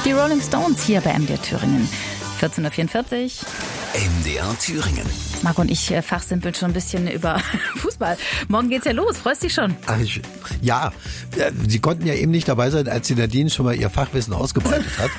Die Rolling Stones hier bei MDR Thüringen. 14.44 Uhr. MDR Thüringen. Marco und ich fachsimpeln schon ein bisschen über Fußball. Morgen geht's ja los. Freust dich schon? Ja, Sie konnten ja eben nicht dabei sein, als die Nadine schon mal ihr Fachwissen ausgebreitet hat.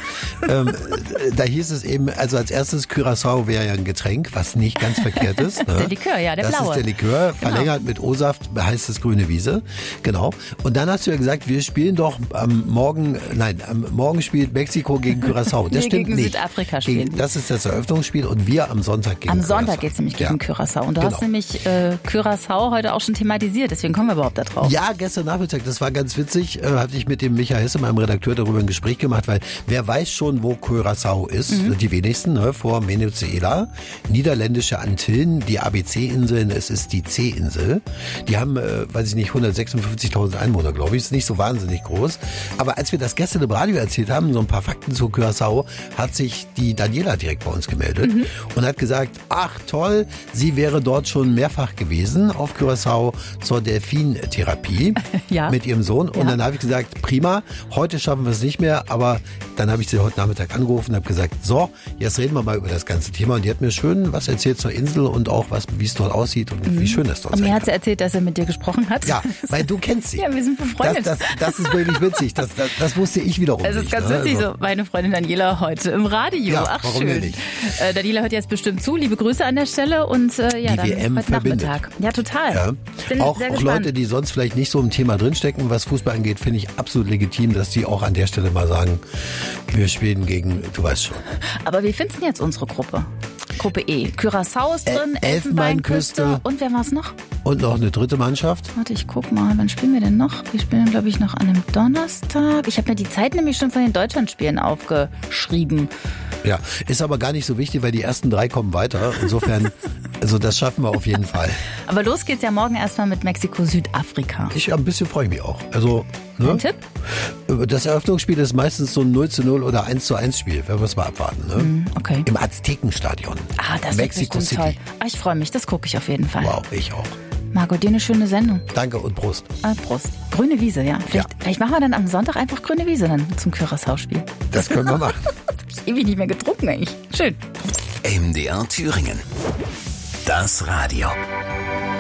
Da hieß es eben, also als erstes, Curaçao wäre ja ein Getränk, was nicht ganz verkehrt ist. Ne? Der Likör, ja, der blaue. Das ist der Likör, verlängert mit O-Saft, heißt es grüne Wiese. Genau. Und dann hast du ja gesagt, wir spielen doch am Morgen spielt Mexiko gegen Curaçao. Das stimmt gegen nicht. Südafrika spielen. Das ist das Eröffnungsspiel und wir am Sonntag gegen Curaçao. Am Sonntag geht's nämlich gegen Curaçao. Und du hast nämlich Curaçao heute auch schon thematisiert, deswegen kommen wir überhaupt da drauf. Ja, gestern Nachmittag, das war ganz witzig, hatte ich mit dem Michael Hesse, meinem Redakteur, darüber ein Gespräch gemacht, weil wer weiß schon, wo Curaçao ist? Die wenigsten, ne? Vor Venezuela, niederländische Antillen, die ABC-Inseln, es ist die C-Insel. Die haben, 156.000 Einwohner, glaube ich, ist nicht so wahnsinnig groß. Aber als wir das gestern im Radio erzählt haben, so ein paar Fakten zu Curaçao, hat sich die Daniela direkt bei uns gemeldet und hat gesagt, ach toll, sie wäre dort schon mehrfach gewesen auf Curaçao zur Delfintherapie mit ihrem Sohn. Und dann habe ich gesagt, prima, heute schaffen wir es nicht mehr, aber dann habe ich sie heute Nachmittag angerufen und habe gesagt, so, jetzt reden wir mal über das ganze Thema. Und die hat mir schön was erzählt zur Insel und auch wie es dort aussieht und wie schön das dort ist. Und mir hat sie erzählt, dass er mit dir gesprochen hat. Ja, weil du kennst sie. Ja, wir sind befreundet. Das ist wirklich witzig. Das wusste ich wiederum nicht. Es ist ganz witzig, so meine Freundin Daniela heute im Radio. Ja, ach, warum schön. denn nicht? Daniela hört jetzt bestimmt zu. Liebe Grüße an der Stelle und die dann WM heute verbindet. Nachmittag. Ja, total. Ja. Bin Auch sehr gespannt. Leute, die sonst vielleicht nicht so im Thema drinstecken, was Fußball angeht, finde ich absolut legitim, dass die auch an der Stelle mal sagen, wir spielen gegen, du weißt schon. Aber wie findest du jetzt unsere Gruppe? Gruppe E. Curaçao ist drin, Elfenbeinküste. Und wer war's noch? Und noch eine dritte Mannschaft. Warte, ich guck mal, wann spielen wir denn noch? Wir spielen, glaube ich, noch an einem Donnerstag. Ich habe mir die Zeit nämlich schon von den Deutschlandspielen aufgeschrieben. Ja, ist aber gar nicht so wichtig, weil die ersten 3 kommen weiter. Insofern, also das schaffen wir auf jeden Fall. Aber los geht's ja morgen erstmal mit Mexiko-Südafrika. Ein bisschen freue ich mich auch. Also, ne? Ein Tipp? Das Eröffnungsspiel ist meistens so ein 0:0 oder 1:1 Spiel, wenn wir es mal abwarten. Ne? Okay. Im Aztekenstadion. Das Mexico wird City. toll. Ich freue mich, das gucke ich auf jeden Fall. Wow, ich auch. Margot, dir eine schöne Sendung. Danke und Prost. Prost. Grüne Wiese, ja. Vielleicht machen wir dann am Sonntag einfach grüne Wiese dann zum Curaçao-Spiel. Das können wir machen. Das habe ich ewig nicht mehr getrunken eigentlich. Schön. MDR Thüringen. Das Radio.